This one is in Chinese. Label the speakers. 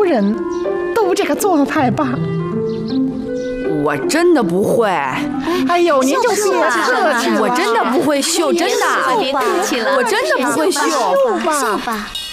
Speaker 1: 人都这个做派吧？
Speaker 2: 我真的不会。
Speaker 1: 哎呦，您就别客气了，
Speaker 2: 我真的不会绣，真的。
Speaker 3: 别客气了，
Speaker 2: 我真的不会绣。
Speaker 3: 绣吧。